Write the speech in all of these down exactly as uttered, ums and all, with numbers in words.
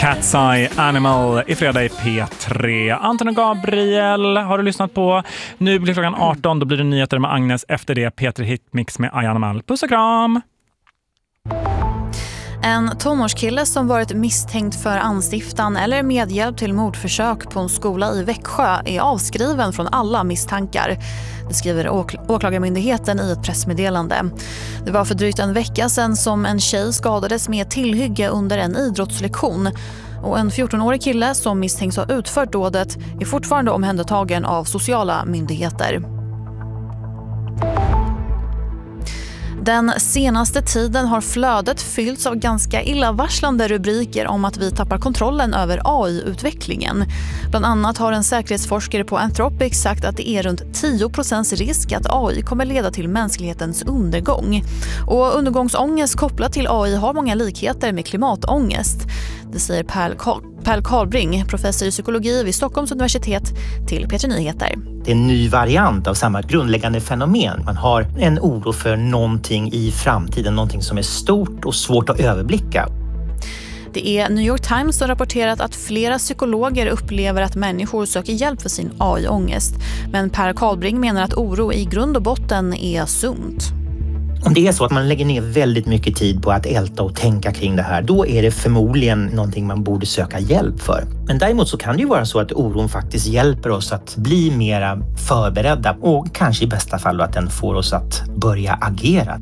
Cat's Eye Animal i fredag i P tre. Anton och Gabriel har du lyssnat på. Nu blir klockan arton, då blir det nyheter med Agnes. Efter det P tre Hitmix med Aya Namal. Puss och kram! En tonårskille som varit misstänkt för anstiftan eller medhjälp till mordförsök på en skola i Växjö är avskriven från alla misstankar. Det skriver åk- åklagarmyndigheten i ett pressmeddelande. Det var för drygt en vecka sedan som en tjej skadades med tillhygge under en idrottslektion. Och en fjortonårig kille som misstänks ha utfört dådet är fortfarande omhändertagen av sociala myndigheter. Den senaste tiden har flödet fyllts av ganska illavarslande rubriker om att vi tappar kontrollen över A I-utvecklingen. Bland annat har en säkerhetsforskare på Anthropic sagt att det är runt tio procent risk att A I kommer leda till mänsklighetens undergång. Och undergångsångest kopplat till A I har många likheter med klimatångest. Det säger Per, Karl- Per Karlbring, professor i psykologi vid Stockholms universitet, till P tre Nyheter. Det är en ny variant av samma grundläggande fenomen. Man har en oro för någonting i framtiden, någonting som är stort och svårt att överblicka. Det är New York Times som rapporterat att flera psykologer upplever att människor söker hjälp för sin A I-ångest. Men Per Karlbring menar att oro i grund och botten är sunt. Om det är så att man lägger ner väldigt mycket tid på att älta och tänka kring det här, då är det förmodligen någonting man borde söka hjälp för. Men däremot så kan det ju vara så att oron faktiskt hjälper oss att bli mera förberedda och kanske i bästa fall att den får oss att börja agera.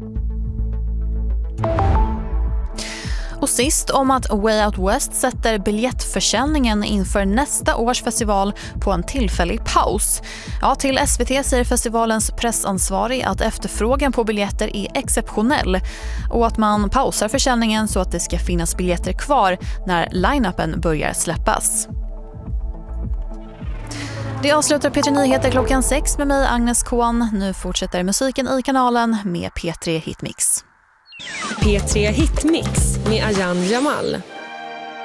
Och sist om att Way Out West sätter biljettförsäljningen inför nästa års festival på en tillfällig paus. Ja, till S V T säger festivalens pressansvarig att efterfrågan på biljetter är exceptionell och att man pausar försäljningen så att det ska finnas biljetter kvar när line-upen börjar släppas. Det avslutar P tre Nyheter klockan sex med mig Agnes Kohn. Nu fortsätter musiken i kanalen med P tre Hitmix. P tre Hitmix med Ayan Jamal.